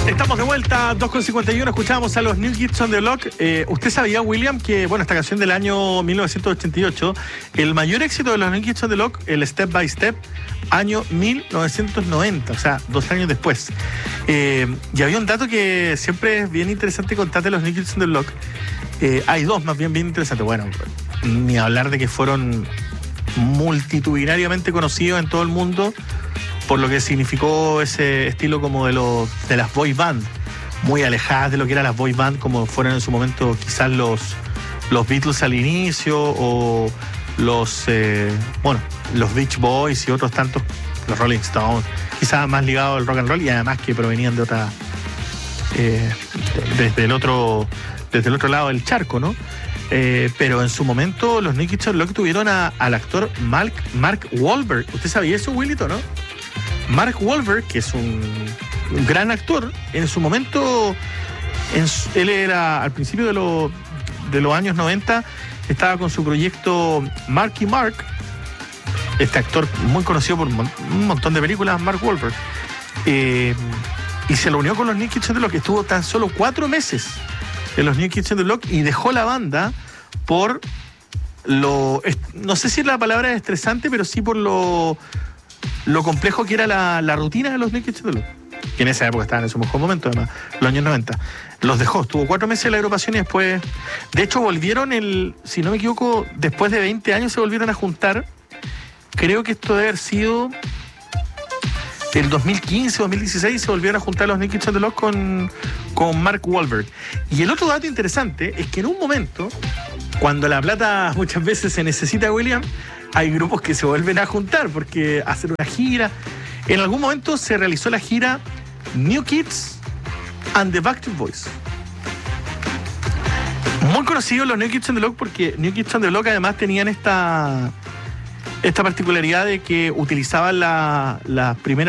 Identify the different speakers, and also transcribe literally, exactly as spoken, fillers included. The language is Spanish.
Speaker 1: Estamos de vuelta, dos con cincuenta y uno, escuchábamos a los New Kids on the Block. Eh, ¿Usted sabía, William, que, bueno, esta canción del año mil novecientos ochenta y ocho, el mayor éxito de los New Kids on the Block, el Step by Step, año mil novecientos noventa, o sea, dos años después. Eh, y había un dato que siempre es bien interesante contar de los New Kids on the Block. Eh, hay dos más bien bien interesantes. Bueno, ni hablar de que fueron multitudinariamente conocidos en todo el mundo por lo que significó ese estilo como de, los, de las boy band, muy alejadas de lo que eran las boy band como fueron en su momento quizás los, los Beatles al inicio o los, eh, bueno, los Beach Boys y otros tantos, los Rolling Stones, quizás más ligados al rock and roll y además que provenían de otra, eh, desde el otro, desde el otro lado del charco, ¿no? Eh, pero en su momento los New Kids on the Block tuvieron a, al actor Mark, Mark Wahlberg. ¿Usted sabía eso, Willito, no? Mark Wahlberg, que es un, un gran actor, en su momento, en su, él era al principio de, lo, de los años noventa, estaba con su proyecto Marky Mark, este actor muy conocido por un montón de películas, Mark Wahlberg, eh, y se lo unió con los New Kids on the Block, que estuvo tan solo cuatro meses en los New Kids on the Block y dejó la banda por lo, no sé si la palabra es estresante, pero sí por lo... lo complejo que era la, la rutina de los New Kids on the Block, que en esa época estaban en su mejor momento, además, los años noventa. Los dejó, estuvo cuatro meses en la agrupación y después, de hecho, volvieron el, si no me equivoco, después de veinte años se volvieron a juntar. Creo que esto debe haber sido el dos mil quince, dos mil dieciséis, se volvieron a juntar los New Kids on the Block con, con Mark Wahlberg. Y el otro dato interesante es que en un momento, cuando la plata muchas veces se necesita, William, hay grupos que se vuelven a juntar porque hacen una gira. En algún momento se realizó la gira New Kids and the Backstreet Boys. Muy conocidos los New Kids on the Block porque New Kids on the Block además tenían esta, esta particularidad de que utilizaban la, la primera